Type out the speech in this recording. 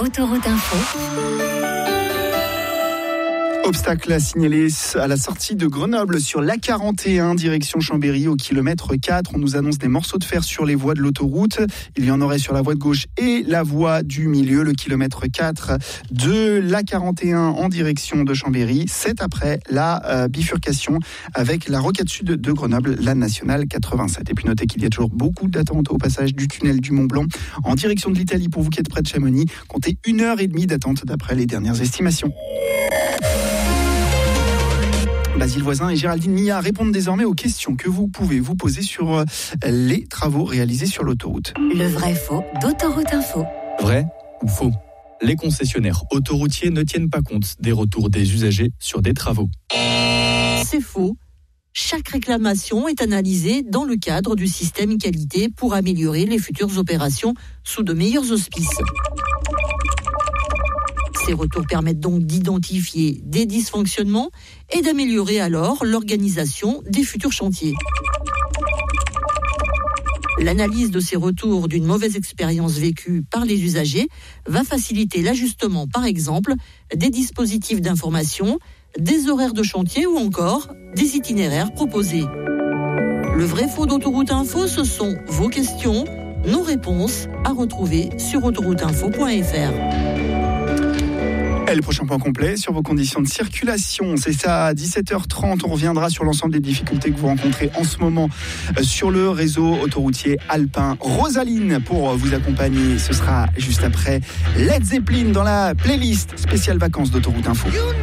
Autoroute Info. Obstacle à signaler à la sortie de Grenoble sur l'A41 direction Chambéry au kilomètre 4. On nous annonce des morceaux de fer sur les voies de l'autoroute. Il y en aurait sur la voie de gauche et la voie du milieu, le kilomètre 4 de l'A41 en direction de Chambéry. C'est après la bifurcation avec la rocade sud de Grenoble, la nationale 87. Et puis notez qu'il y a toujours beaucoup d'attentes au passage du tunnel du Mont-Blanc en direction de l'Italie pour vous qui êtes près de Chamonix. Comptez 1h30 d'attente d'après les dernières estimations. Basile Voisin et Géraldine Milla répondent désormais aux questions que vous pouvez vous poser sur les travaux réalisés sur l'autoroute. Le vrai-faux d'Autoroute Info. Vrai ou faux ? Les concessionnaires autoroutiers ne tiennent pas compte des retours des usagers sur des travaux. C'est faux. Chaque réclamation est analysée dans le cadre du système qualité pour améliorer les futures opérations sous de meilleurs auspices. Ces retours permettent donc d'identifier des dysfonctionnements et d'améliorer alors l'organisation des futurs chantiers. L'analyse de ces retours d'une mauvaise expérience vécue par les usagers va faciliter l'ajustement, par exemple, des dispositifs d'information, des horaires de chantier ou encore des itinéraires proposés. Le vrai-faux d'Autoroute Info, ce sont vos questions, nos réponses à retrouver sur autorouteinfo.fr. Et le prochain point complet sur vos conditions de circulation, c'est ça à 17h30. On reviendra sur l'ensemble des difficultés que vous rencontrez en ce moment sur le réseau autoroutier alpin. Rosaline pour vous accompagner, ce sera juste après Led Zeppelin dans la playlist spéciale vacances d'Autoroute Info.